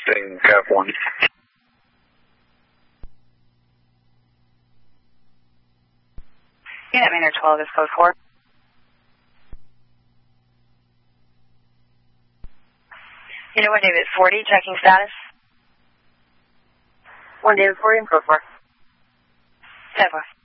requesting Cap 1. Unit Manor 12 is code 4. Unit 1 David 40, checking status. 1 David 40 and code 4. 10-4.